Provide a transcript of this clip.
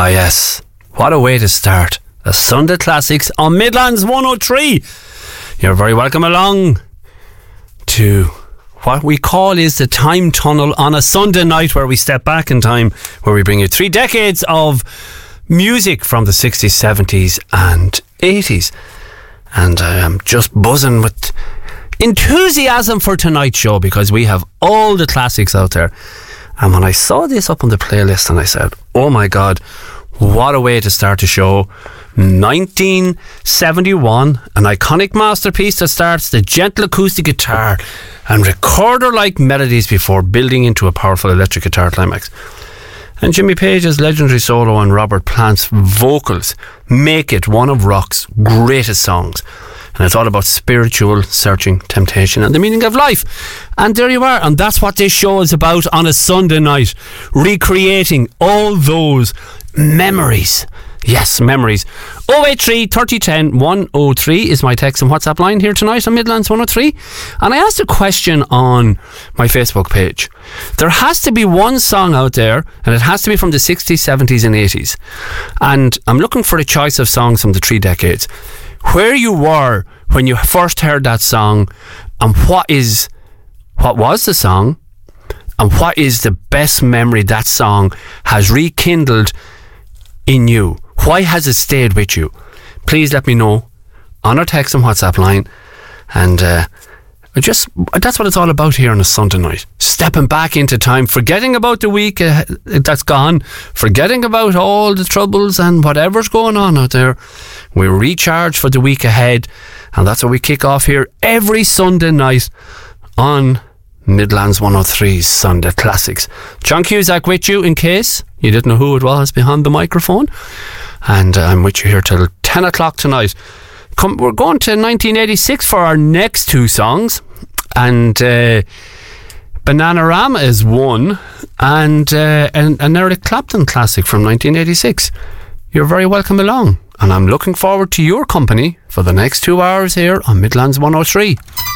Ah, yes. What a way to start. The Sunday Classics on Midlands 103. You're very welcome along to what we call is the Time Tunnel on a Sunday night, where we step back in time, where we bring you 3 decades of music from the 60s, 70s and 80s. And I am just buzzing with enthusiasm for tonight's show, because we have all the classics out there. And when I saw this up on the playlist, and I said, oh my God, what a way to start the show. 1971, an iconic masterpiece that starts the gentle acoustic guitar and recorder-like melodies before building into a powerful electric guitar climax. And Jimmy Page's legendary solo and Robert Plant's vocals make it one of rock's greatest songs. And it's all about spiritual searching, temptation and the meaning of life. And there you are. And that's what this show is about on a Sunday night. Recreating all those memories. Yes, memories. 083 3010 103 is my text and WhatsApp line here tonight on Midlands 103. And I asked a question on my Facebook page. There has to be one song out there, and it has to be from the 60s, 70s and 80s. And I'm looking for a choice of songs from the 3 decades. Where you were when you first heard that song, and what was the song, and what is the best memory that song has rekindled in you. Why has it stayed with you? Please let me know on our text and WhatsApp line. And that's what it's all about here on a Sunday night. Stepping back into time, forgetting about the week that's gone, forgetting about all the troubles and whatever's going on out there. We recharge for the week ahead, and that's what we kick off here every Sunday night on Midlands 103's Sunday Classics. John Cusack with you, in case you didn't know who it was behind the microphone. And I'm with you here till 10 o'clock tonight. We're going to 1986 for our next 2 songs. And Bananarama is one, and an Eric Clapton classic from 1986. You're very welcome along. And I'm looking forward to your company for the next 2 hours here on Midlands 103.